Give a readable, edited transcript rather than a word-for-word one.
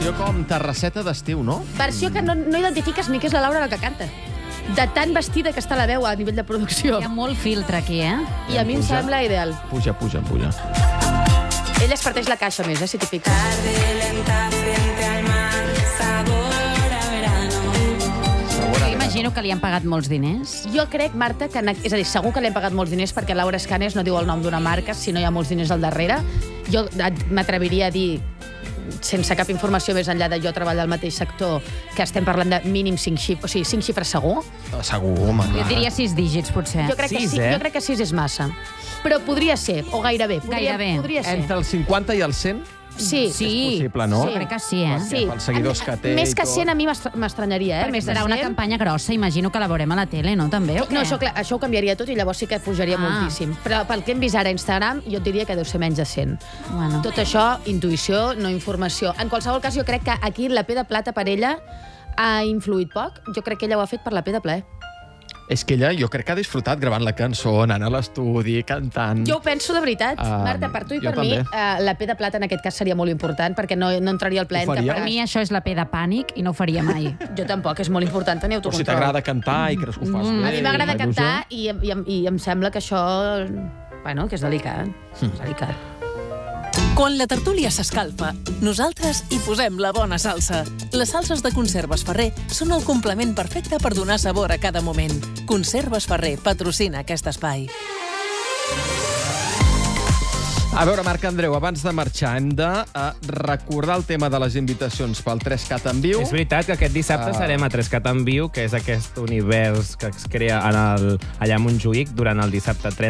versió com terrasseta d'estiu, no? Versió que no identifiques ni que és la Laura la que canta. De tan vestida que està la veu a nivell de producció. Hi ha molt filtre aquí, I a mi em sembla ideal. Puja. Ella es parteix la caixa més, si t'hi fiques. Imagino que li han pagat molts diners. Jo crec, Marta, que... És a dir, segur que li han pagat molts diners perquè Laura Escanes no diu el nom d'una marca si no hi ha molts diners al darrere. Jo m'atreviria a dir, sense cap informació més enllà de jo treballar al mateix sector, que estem parlant de mínim 5 xifres, o sigui, 5 xifres segur. Segur, home. Jo diria 6 dígits, potser. Jo crec que sí, jo crec que 6 és massa. Però podria ser, o gairebé. Podria ser. Entre el 50 i el 100? Sí. És possible, no? Sí, crec que sí, Sí. Pels seguidors que té Més que i tot. 100 a mi m'estranyaria, A més, serà una campanya grossa, imagino que la veurem a la tele, no? També, o què? No, això ho canviaria tot i llavors sí que pujaria moltíssim. Però pel que hem vist ara a Instagram, jo et diria que deu ser menys de 100. Bueno. Tot això, intuïció, no informació. En qualsevol cas, jo crec que aquí la P de Plata per ella ha influït poc. Jo crec que ella ho ha fet per la P de plaer. És que ella, jo crec que ha disfrutat gravant la cançó, anant a l'estudi, cantant... Jo ho penso de veritat. Marta, per tu i per mi, la P de Plata en aquest cas seria molt important, perquè no entraria al plaer. Per mi això és la P de pànic i no ho faria mai. Jo tampoc, és molt important tenir autocontrol. O si t'agrada cantar i creus que ho fas bé... A mi m'agrada cantar i em sembla que això... Bueno, que és delicat. És delicat. Quan la tertúlia s'escalfa, nosaltres hi posem la bona salsa. Les salses de Conserves Ferrer són el complement perfecte per donar sabor a cada moment. Conserves Ferrer patrocina aquest espai. A veure, Marc Andreu, abans de marxar, hem de recordar el tema de les invitacions pel 3CAT en viu. És veritat que aquest dissabte serem a 3CAT en viu, que és aquest univers que es crea allà a Montjuïc durant el dissabte 3